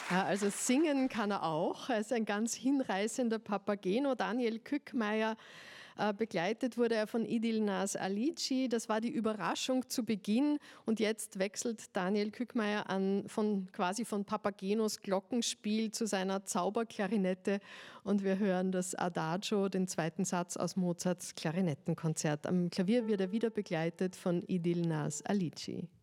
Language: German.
Ja, also singen kann er auch. Er ist ein ganz hinreißender Papageno. Daniel Kückmeier, begleitet wurde er von Idilnaz Alici. Das war die Überraschung zu Beginn. Und jetzt wechselt Daniel Kückmeier quasi von Papagenos Glockenspiel zu seiner Zauberklarinette. Und wir hören das Adagio, den zweiten Satz aus Mozarts Klarinettenkonzert. Am Klavier wird er wieder begleitet von Idilnaz Alici.